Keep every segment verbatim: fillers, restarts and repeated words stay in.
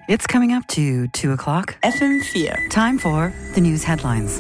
It's coming up to two o'clock. F M four. Time for the news headlines.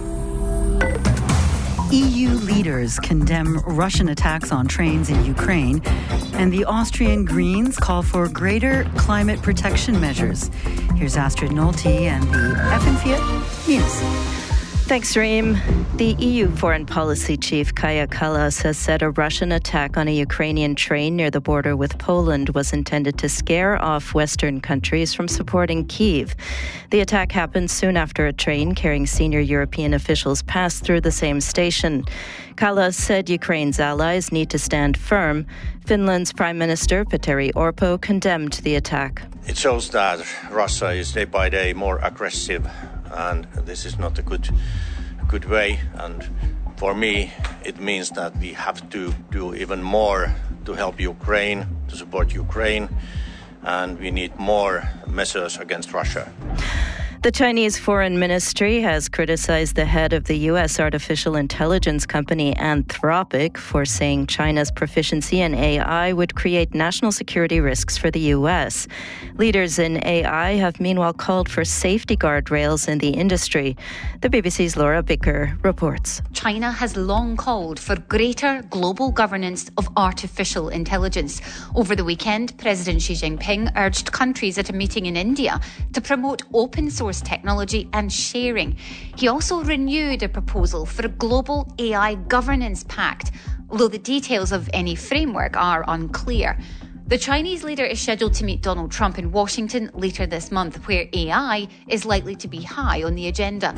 E U leaders condemn Russian attacks on trains in Ukraine, and the Austrian Greens call for greater climate protection measures. Here's Astrid Nolte and the F M four News. Thanks, Reem. The E U Foreign Policy Chief Kaja Kallas has said a Russian attack on a Ukrainian train near the border with Poland was intended to scare off Western countries from supporting Kyiv. The attack happened soon after a train carrying senior European officials passed through the same station. Kallas said Ukraine's allies need to stand firm. Finland's Prime Minister Petteri Orpo condemned the attack. It shows that Russia is day by day more aggressive, and this is not a good good way. And for me, it means that we have to do even more to help Ukraine, to support Ukraine, and we need more measures against Russia. The Chinese Foreign Ministry has criticized the head of the U S artificial intelligence company Anthropic for saying China's proficiency in A I would create national security risks for the U S. Leaders in A I have meanwhile called for safety guardrails in the industry. The B B C's Laura Bicker reports. China has long called for greater global governance of artificial intelligence. Over the weekend, President Xi Jinping urged countries at a meeting in India to promote open source technology and sharing. He also renewed a proposal for a global A I governance pact, although the details of any framework are unclear. The Chinese leader is scheduled to meet Donald Trump in Washington later this month, where A I is likely to be high on the agenda.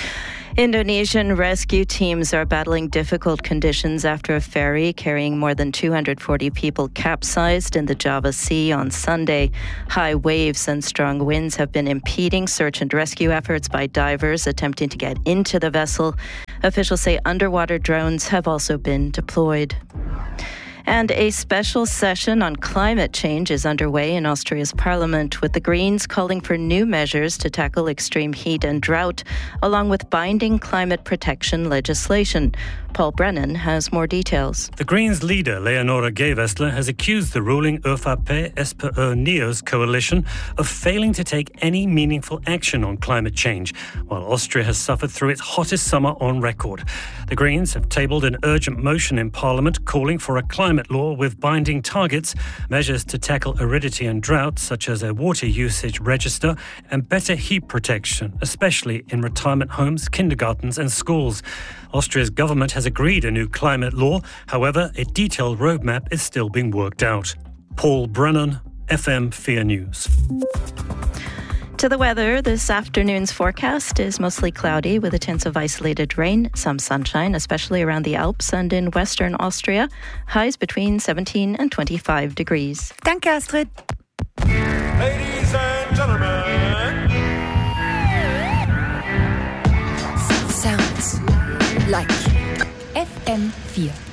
Indonesian rescue teams are battling difficult conditions after a ferry carrying more than two hundred forty people capsized in the Java Sea on Sunday. High waves and strong winds have been impeding search and rescue efforts by divers attempting to get into the vessel. Officials say underwater drones have also been deployed. And a special session on climate change is underway in Austria's parliament, with the Greens calling for new measures to tackle extreme heat and drought, along with binding climate protection legislation. Paul Brennan has more details. The Greens leader, Leonora Gewessler, has accused the ruling ÖVP-S P Ö-NEOS coalition of failing to take any meaningful action on climate change, while Austria has suffered through its hottest summer on record. The Greens have tabled an urgent motion in Parliament calling for a climate law with binding targets, measures to tackle aridity and drought, such as a water usage register, and better heat protection, especially in retirement homes, kindergartens and schools. Austria's government has agreed a new climate law. However, a detailed roadmap is still being worked out. Paul Brennan, F M four News. To the weather, this afternoon's forecast is mostly cloudy with a chance of isolated rain, some sunshine, especially around the Alps and in western Austria. Highs between seventeen and twenty-five degrees. Danke, Astrid. Ladies and gentlemen. Sounds like F M four.